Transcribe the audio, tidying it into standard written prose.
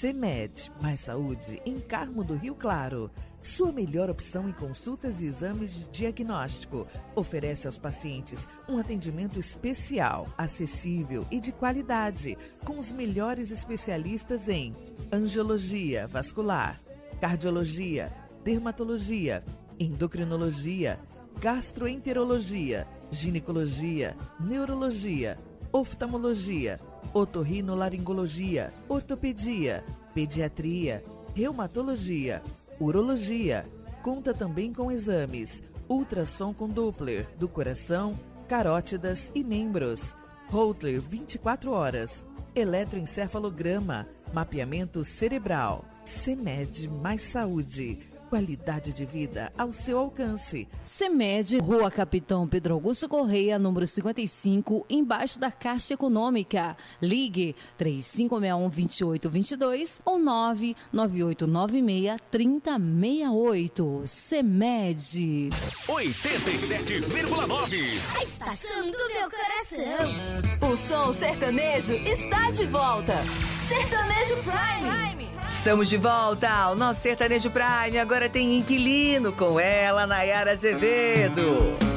CEMED, mais saúde em Carmo do Rio Claro. Sua melhor opção em consultas e exames de diagnóstico. Oferece aos pacientes um atendimento especial, acessível e de qualidade, com os melhores especialistas em angiologia vascular, cardiologia, dermatologia, endocrinologia, gastroenterologia, ginecologia, neurologia, oftalmologia, otorrinolaringologia, ortopedia, pediatria, reumatologia, urologia. Conta também com exames ultrassom com Doppler do coração, carótidas e membros, Holter 24 horas, eletroencefalograma, mapeamento cerebral. CEMED mais saúde, qualidade de vida ao seu alcance. CEMED, Rua Capitão Pedro Augusto Correia, número 55, embaixo da Caixa Econômica. Ligue 3561-2822 ou 99896-3068. CEMED 87,9. A estação do meu coração. O som sertanejo está de volta. Sertanejo Prime. Estamos de volta. O nosso Sertanejo Prime agora tem inquilino com ela, Nayara Azevedo.